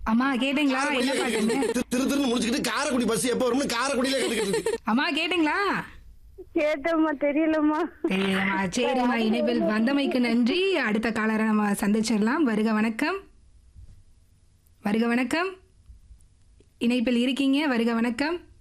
அம்மா கேட்டீங்களா என்ன பாட்டுன்னு? திருன்னு முடிச்சுக்கிட்டு காரைக்குடி பஸ் எப்ப வரும்னு காரைக்குடியில கேட்டுக்கிட்டு அம்மா கேட்டீங்களா? கேட்டம்மா, தெரியலம்மா. தெரியலம்மா. சரிம்மா, இணைப்பில் வந்தமைக்கு நன்றி. அடுத்த காலரை நம்ம சந்திச்சிடலாம். வருக வணக்கம். வருக வணக்கம். இணைப்பில் இருக்கீங்க. வருக வணக்கம்.